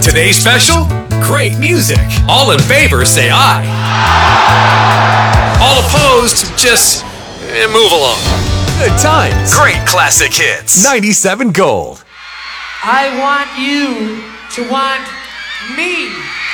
Today's special? Great music. All in favor, say aye. All opposed, just move along. Good times. Great classic hits. 97 Gold. I want you to want me.